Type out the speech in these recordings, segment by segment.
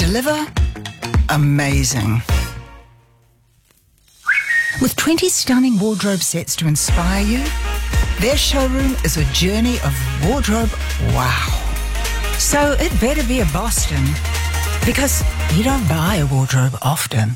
deliver amazing. With 20 stunning wardrobe sets to inspire you, their showroom is a journey of wardrobe wow. So it better be a Boston, because you don't buy a wardrobe often.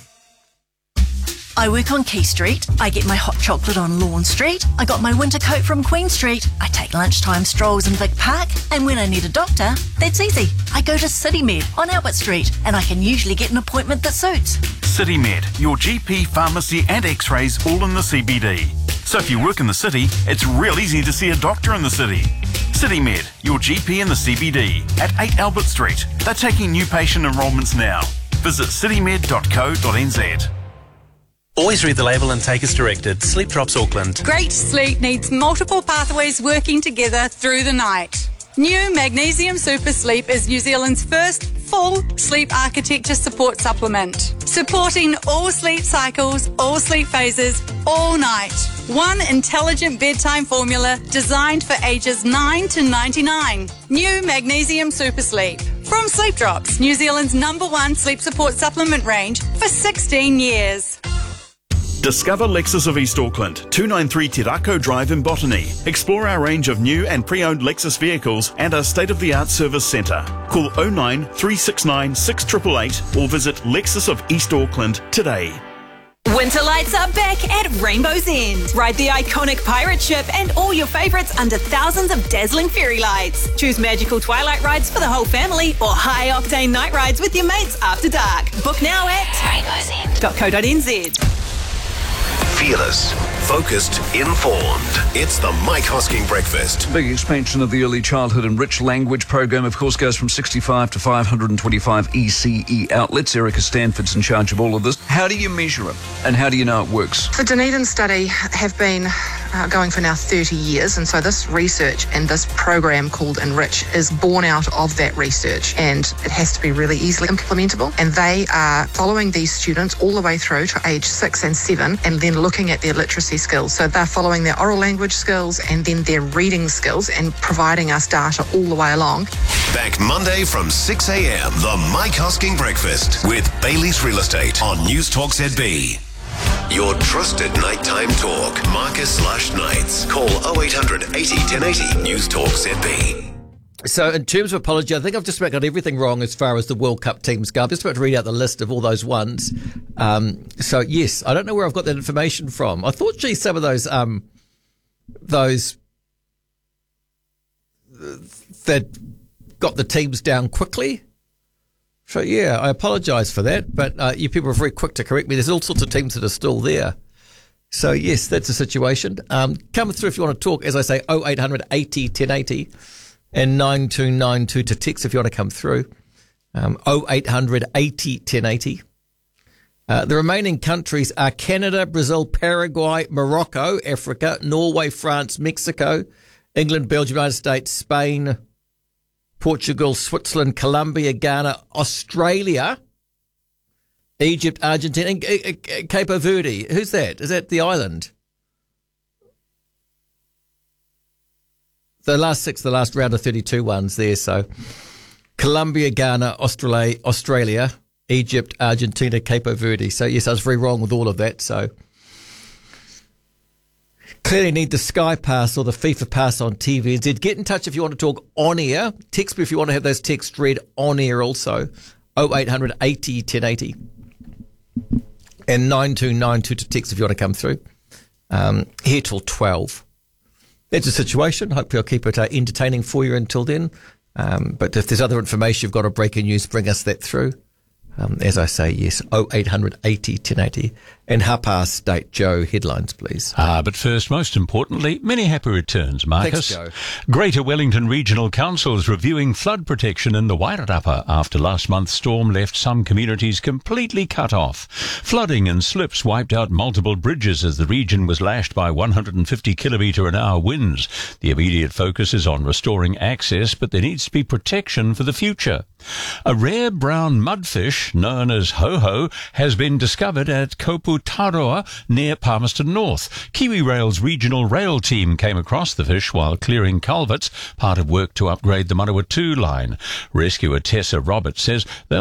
I work on Key Street. I get my hot chocolate on Lawn Street. I got my winter coat from Queen Street. I take lunchtime strolls in Vic Park. And when I need a doctor, that's easy. I go to CityMed on Albert Street, and I can usually get an appointment that suits. CityMed, your GP, pharmacy and x-rays all in the CBD. So if you work in the city, it's real easy to see a doctor in the city. CityMed, your GP in the CBD at 8 Albert Street. They're taking new patient enrolments now. Visit citymed.co.nz. Always read the label and take as directed. Sleep Drops Auckland. Great sleep needs multiple pathways working together through the night. New Magnesium Super Sleep is New Zealand's first full sleep architecture support supplement, supporting all sleep cycles, all sleep phases, all night. One intelligent bedtime formula designed for ages 9 to 99. New Magnesium Super Sleep. From Sleep Drops, New Zealand's #1 sleep support supplement range for 16 years. Discover Lexus of East Auckland, 293 Te Rako Drive in Botany. Explore our range of new and pre-owned Lexus vehicles and our state-of-the-art service centre. Call 09 369 6888 or visit Lexus of East Auckland today. Winter lights are back at Rainbow's End. Ride the iconic pirate ship and all your favourites under thousands of dazzling fairy lights. Choose magical twilight rides for the whole family or high-octane night rides with your mates after dark. Book now at rainbowsend.co.nz. Fearless, focused, informed. It's the Mike Hosking Breakfast. Big expansion of the Early Childhood Enriched Language program, of course, goes from 65 to 525 ECE outlets. Erica Stanford's in charge of all of this. How do you measure it, and how do you know it works? The Dunedin study have been going for now 30 years, and so this research and this program called Enrich is born out of that research, and it has to be really easily implementable. And they are following these students all the way through to age 6 and 7, and then looking at their literacy skills. So they're following their oral language skills and then their reading skills and providing us data all the way along. Back Monday from 6 a.m. The Mike Hosking Breakfast with Bailey's Real Estate on News Talk ZB. Your trusted nighttime talk. Marcus/Nights. Call 0800 80 1080 News Talk ZB. So in terms of apology, I think I've just about got everything wrong as far as the World Cup teams go. I'm just about to read out the list of all those ones. So yes, I don't know where I've got that information from. I thought, gee, some of those that got the teams down quickly. So yeah, I apologise for that, but you people are very quick to correct me. There's all sorts of teams that are still there. So yes, that's the situation. Come through if you want to talk. As I say, 0800 80 1080. And 9292 to text if you want to come through. 0800 80 1080. The remaining countries are Canada, Brazil, Paraguay, Morocco, Africa, Norway, France, Mexico, England, Belgium, United States, Spain, Portugal, Switzerland, Colombia, Ghana, Australia, Egypt, Argentina, and Cape Verde. Who's that? Is that the island? The last six, the last round of 32 ones there. So Colombia, Ghana, Australia, Egypt, Argentina, Cape Verde. So yes, I was very wrong with all of that. So clearly need the Sky Pass or the FIFA Pass on TVNZ. Get in touch if you want to talk on air. Text me if you want to have those texts read on air also. 0800 80 1080 and 9292 to text if you want to come through. Here till 12. That's the situation. Hopefully I'll keep it entertaining for you until then. But if there's other information you've got or breaking news, bring us that through. As I say, yes, 0800 80 1080 and half-past date. Joe, headlines, please. But first, most importantly, many happy returns, Marcus. Thanks, Joe. Greater Wellington Regional Council is reviewing flood protection in the Wairarapa after last month's storm left some communities completely cut off. Flooding and slips wiped out multiple bridges as the region was lashed by 150 km/h winds. The immediate focus is on restoring access, but there needs to be protection for the future. A rare brown mudfish known as ho-ho has been discovered at Koputaroa near Palmerston North. Kiwi Rail's regional rail team came across the fish while clearing culverts, part of work to upgrade the Manawatu line. Rescuer Tessa Roberts says they'll